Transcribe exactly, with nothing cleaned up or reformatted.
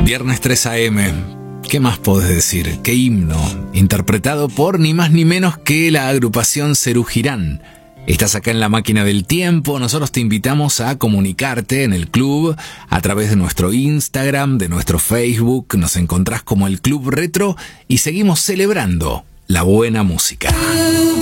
Viernes tres a eme. ¿Qué más podés decir? ¿Qué himno? Interpretado por ni más ni menos que la agrupación Serú Girán. Estás acá en la máquina del tiempo. Nosotros te invitamos a comunicarte en el club a través de nuestro Instagram, de nuestro Facebook. Nos encontrás como el Club Retro y seguimos celebrando la buena música.